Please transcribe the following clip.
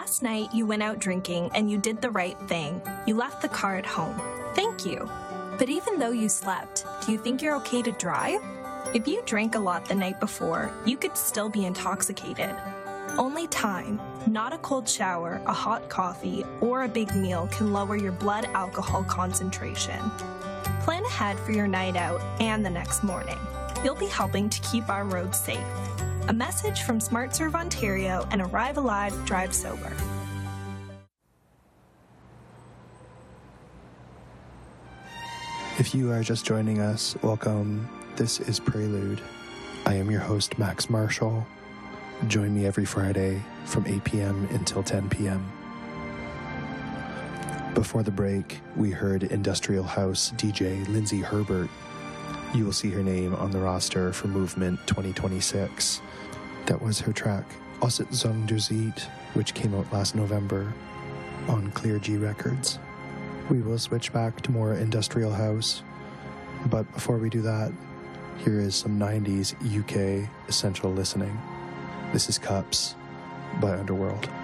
Last night, you went out drinking and you did the right thing. You left the car at home. Thank you. But even though you slept, do you think you're okay to drive? If you drank a lot the night before, you could still be intoxicated. Only time, not a cold shower, a hot coffee, or a big meal can lower your blood alcohol concentration. Plan ahead for your night out and the next morning. You'll be helping to keep our roads safe. A message from SmartServe Ontario and Arrive Alive, Drive Sober. If you are just joining us, welcome. This is Prelude. I am your host, Max Marshall. Join me every Friday from 8 p.m. until 10 p.m. Before the break, we heard Industrial House DJ Lindsay Herbert. You will see her name on the roster for Movement 2026. That was her track, Osset Zong der Zeit, which came out last November on Clear G Records. We will switch back to more Industrial House, but before we do that, here is some 90s UK essential listening. This is Cups by Underworld.